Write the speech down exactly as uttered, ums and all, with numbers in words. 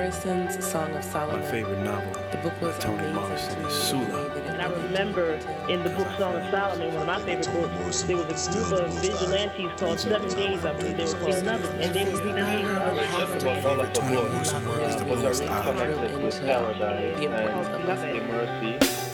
Morrison's Song of Solomon. My favorite novel The book was by Toni amazing Morrison to is me. Sula. And I remember in the book Song of Solomon, one of my favorite books, there was a group of vigilantes called Seven Days, I believe they were called, and they would be named That's about wonderful book. Toni Morrison is the It was most very out. connected with paradise the importance and of the mercy